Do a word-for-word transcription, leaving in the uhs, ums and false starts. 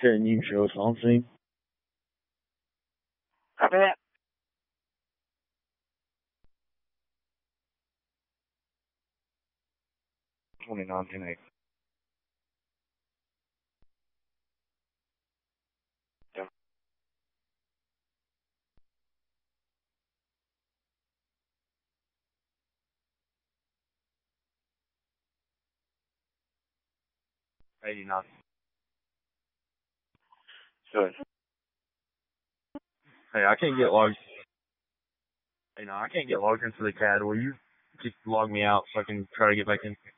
Can you show something? twenty nineteen eight. Yeah. eighty-nine. Good. Hey, I can't get logged. Hey, no, I can't get logged into the C A D. Will you just log me out so I can try to get back in?